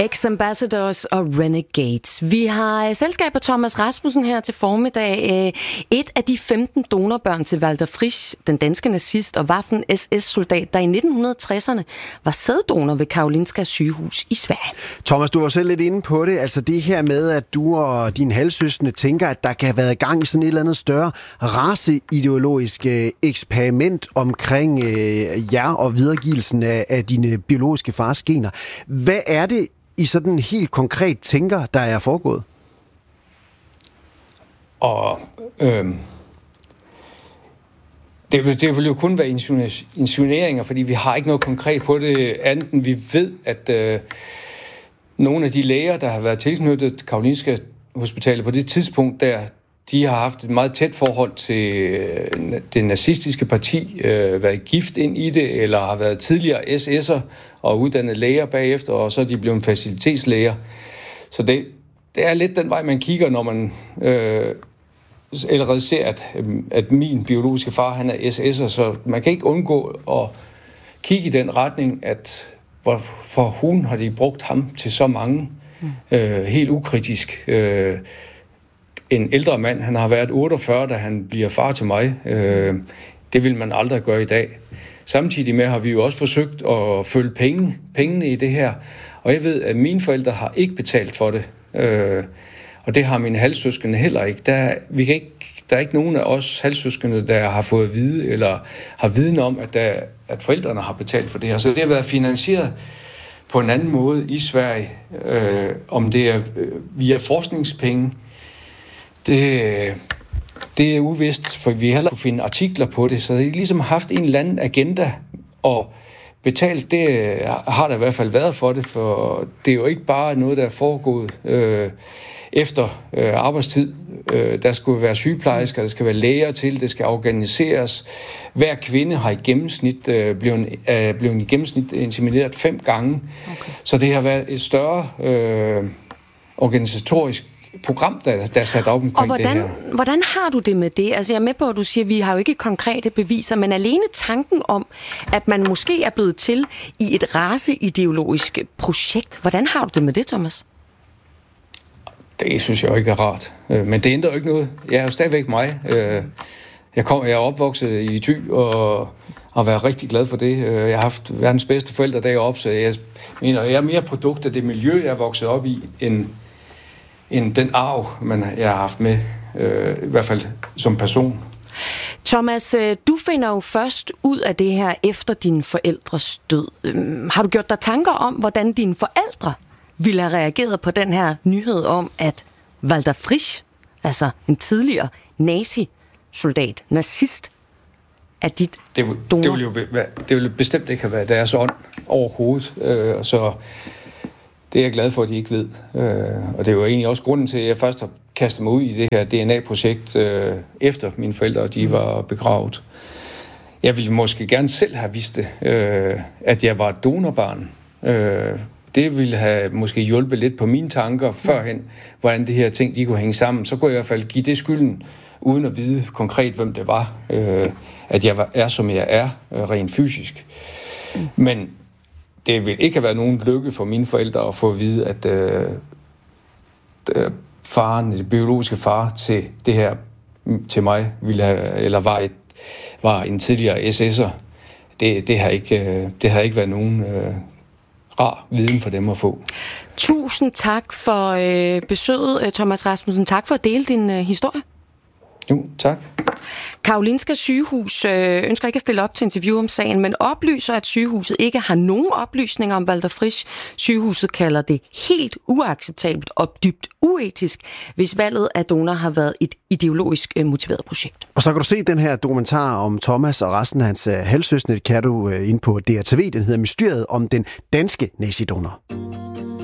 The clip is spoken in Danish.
Ex-Ambassadors og Renegades. Vi har selskab af Thomas Rasmussen her til formiddag. Et af de 15 donorbørn til Walter Frisch, den danske nazist og Waffen-SS-soldat, der i 1960'erne var sæddonor ved Karolinska sygehus i Sverige. Thomas, du var selv lidt inde på det. Altså det her med, at du og dine halvsøskende tænker, at der kan have været i gang i sådan et eller andet større raceideologisk eksperiment omkring jer og videregivelsen af dine biologiske fars gener. Hvad er det, I sådan helt konkret tænker, der er foregået? Og det vil jo kun være insinueringer, fordi vi har ikke noget konkret på det, andet end vi ved, at nogle af de læger, der har været tilknyttet Karolinska Hospitalet på det tidspunkt der, de har haft et meget tæt forhold til det nazistiske parti, været gift ind i det, eller har været tidligere SS'er og uddannet læger bagefter, og så er de blevet facilitetslæger. Så det er lidt den vej, man kigger, når man allerede ser, at min biologiske far, han er SS'er, så man kan ikke undgå at kigge i den retning, at for hun har de brugt ham til så mange, helt ukritisk. En ældre mand, han har været 48, da han bliver far til mig. Det vil man aldrig gøre i dag. Samtidig med har vi jo også forsøgt at følge pengene i det her. Og jeg ved, at mine forældre har ikke betalt for det. Og det har mine halvsøskende heller ikke. Der er ikke nogen af os halvsøskende, der har fået at vide, eller har viden om, at forældrene har betalt for det her. Så det har været finansieret på en anden måde i Sverige. Om det er via forskningspenge, det er uvist, for vi heller kunne finde artikler på det, så det har ligesom haft en eller anden agenda, og betalt, det har der i hvert fald været for det, for det er jo ikke bare noget, der er foregået efter arbejdstid. Der skulle være sygeplejersker, der skal være læger til, det skal organiseres. Hver kvinde har i gennemsnit blevet i gennemsnit insemineret 5 gange. Okay. Så det har været et større organisatorisk program, der er sat op omkring det her. Hvordan har du det med det? Altså jeg er med på, at du siger, at vi har jo ikke konkrete beviser, men alene tanken om, at man måske er blevet til i et raceideologisk projekt. Hvordan har du det med det, Thomas? Det synes jeg jo ikke er rart. Men det ændrer jo ikke noget. Jeg er jo stadigvæk mig. Jeg er opvokset i Thy og har været rigtig glad for det. Jeg har haft verdens bedste forældre deroppe, så jeg mener, jeg er mere produkt af det miljø, jeg er vokset op i, end den arv, jeg har haft med, i hvert fald som person. Thomas, du finder jo først ud af det her efter dine forældres død. Har du gjort dig tanker om, hvordan dine forældre ville have reageret på den her nyhed om, at Walter Frisch, altså en tidligere nazi-soldat, nazist, er dit donor? Det ville bestemt ikke have været deres ånd overhovedet, så det er jeg glad for, at de ikke ved. Og det er jo egentlig også grunden til, at jeg først har kastet mig ud i det her DNA-projekt, efter mine forældre de var begravet. Jeg ville måske gerne selv have vidst det, at jeg var et donorbarn. Det ville have måske hjulpet lidt på mine tanker førhen, hvordan det her ting de kunne hænge sammen. Så kunne jeg i hvert fald give det skylden, uden at vide konkret, hvem det var, at jeg er, som jeg er, rent fysisk. Men det ville ikke have været nogen lykke for mine forældre at få at vide, at faren, den biologiske far til det her, til mig, ville have, eller var en tidligere SS'er. Det har ikke været nogen rar viden for dem at få. Tusind tak for besøget, Thomas Rasmussen. Tak for at dele din historie. Jo, tak. Karolinska sygehus ønsker ikke at stille op til interview om sagen, men oplyser, at sygehuset ikke har nogen oplysninger om Walter Frisch. Sygehuset kalder det helt uacceptabelt og dybt uetisk, hvis valget af donor har været et ideologisk motiveret projekt. Og så kan du se den her dokumentar om Thomas og resten af hans halvsøskende, kan du ind på DRTV. Den hedder Mysteriet om den danske nazidonor.